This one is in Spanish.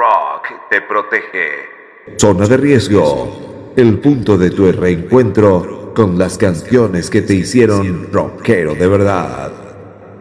rock te protege. Zona de Riesgo, el punto de tu reencuentro con las canciones que te hicieron rockero de verdad.